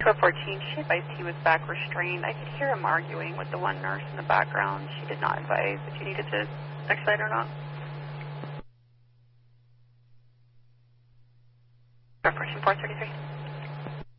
14, she advised he was back restrained. I could hear him arguing with the one nurse in the background. She did not advise if you needed to expedite or not. 14, 433.